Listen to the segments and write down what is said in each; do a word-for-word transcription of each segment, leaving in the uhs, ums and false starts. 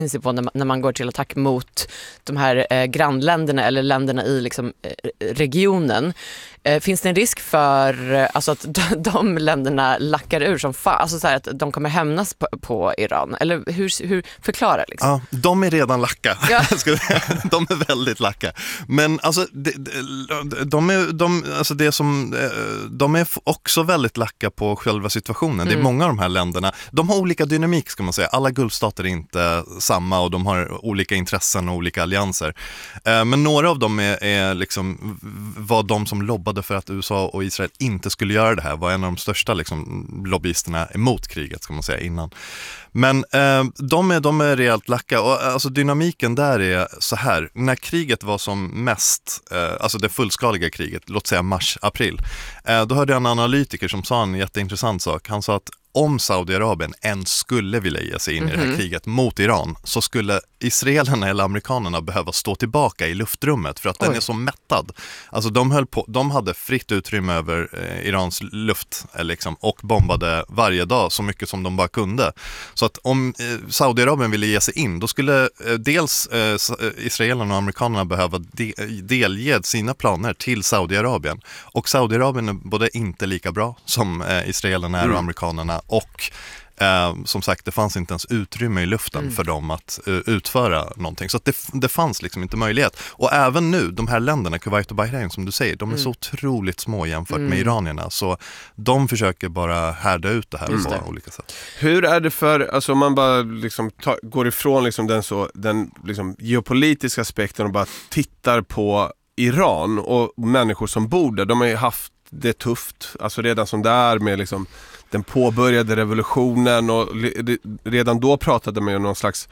på när man, när man går till attack mot de här eh, grannländerna eller länderna i liksom, eh, regionen. Eh, finns det en risk för eh, alltså att de, de länderna lackar ur som fan, alltså så här att de kommer hämnas på, på Iran? Eller hur, hur förklarar liksom? Ja, de är redan lacka. Ja. De är väldigt lacka. Men alltså, de, de är, de, alltså det som, de är också väldigt lacka på själva situationen. Mm. Det är många av de här länderna. De har olika dynamik, ska man säga. Alla Gulfstater är inte samma och de har olika intressen och olika allianser. Men några av dem är, är liksom, var de som lobbade för att U S A och Israel inte skulle göra det här. Var en av de största liksom, lobbyisterna emot kriget, ska man säga, innan. Men eh, de, är, de är rejält lacka och alltså, dynamiken där är så här. När kriget var som mest, eh, alltså det fullskaliga kriget, låt säga mars-april, eh, då hörde jag en analytiker som sa en jätteintressant sak. Han sa att om Saudiarabien än skulle vilja ge sig in mm-hmm. i det här kriget mot Iran, så skulle israelerna eller amerikanerna behöva stå tillbaka i luftrummet för att Oj. den är så mättad. Alltså de, höll på, de hade fritt utrymme över eh, Irans luft eh, liksom, och bombade varje dag så mycket som de bara kunde. Så att om eh, Saudiarabien ville ge sig in, då skulle eh, dels eh, israelerna och amerikanerna behöva de, delge sina planer till Saudiarabien. Och Saudiarabien är både inte lika bra som eh, israelerna är mm. och amerikanerna. Och eh, som sagt, det fanns inte ens utrymme i luften mm. för dem att uh, utföra någonting. Så att det, det fanns liksom inte möjlighet. Och även nu, de här länderna, Kuwait och Bahrain som du säger, de är mm. så otroligt små jämfört mm. med iranierna. Så de försöker bara härda ut det här mm. på det. olika sätt. Hur är det för, alltså om man bara liksom ta, går ifrån liksom den, så, den liksom geopolitiska aspekten och bara tittar på Iran och människor som bor där, de har ju haft det tufft, alltså redan som där med liksom den påbörjade revolutionen och redan då pratade man ju om någon slags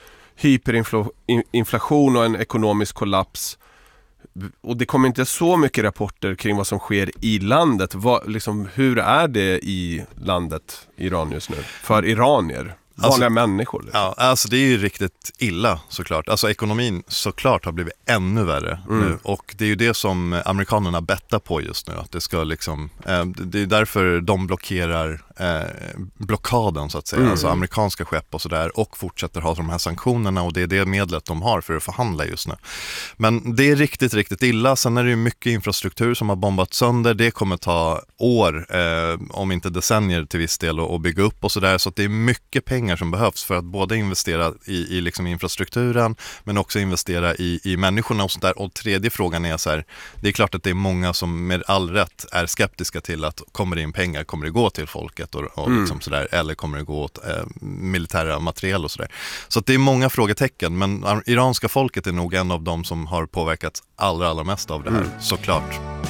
hyperinflation och en ekonomisk kollaps, och det kommer inte så mycket rapporter kring vad som sker i landet. Vad, liksom, hur är det i landet Iran just nu för iranier? Vanliga alltså, människor. Liksom. Ja, alltså det är ju riktigt illa såklart. Alltså ekonomin såklart har blivit ännu värre mm. nu. Och det är ju det som amerikanerna bettar på just nu. Att det ska liksom, eh, det är därför de blockerar eh, blockaden så att säga. Mm. Alltså amerikanska skepp och sådär. Och fortsätter ha de här sanktionerna. Och det är det medlet de har för att förhandla just nu. Men det är riktigt, riktigt illa. Sen är det ju mycket infrastruktur som har bombat sönder. Det kommer ta år, eh, om inte decennier till viss del, att bygga upp och sådär. Så att det är mycket pengar som behövs för att både investera i, i liksom infrastrukturen men också investera i, i människorna och sånt där. Och tredje frågan är så här, det är klart att det är många som med all rätt är skeptiska till att kommer det in pengar, kommer det gå till folket och, och mm. liksom sådär, eller kommer det gå åt eh, militära materiel och sådär. Så att det är många frågetecken, men iranska folket är nog en av dem som har påverkats allra, allra mest av det här, mm. såklart.